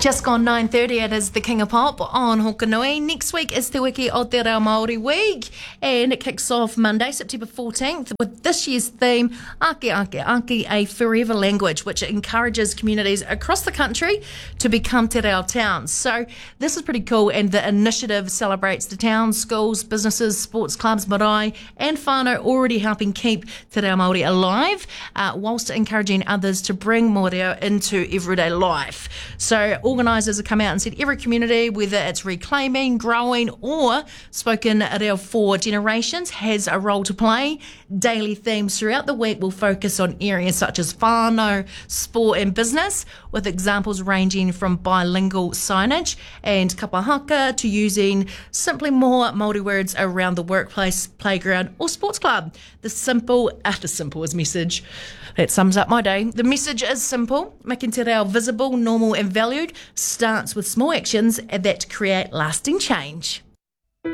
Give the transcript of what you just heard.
Just gone 9:30, it is the King of Pop on Hokanui. Next week is Te Wiki o Te Reo Māori Week, and it kicks off Monday, September 14th, with this year's theme, Ake Ake Ake, a forever language, which encourages communities across the country to become te reo towns. So this is pretty cool, and the initiative celebrates the towns, schools, businesses, sports clubs, marae, and whānau already helping keep te reo Māori alive, whilst encouraging others to bring mōreo into everyday life. So organisers have come out and said every community, whether it's reclaiming, growing or spoken reo for generations, has a role to play. Daily themes throughout the week will focus on areas such as whānau, sport and business, with examples ranging from bilingual signage and kapahaka to using simply more Māori words around the workplace, playground or sports club. The simple is message. That sums up my day. The message is simple, making te reo visible, normal and valued starts with small actions that create lasting change.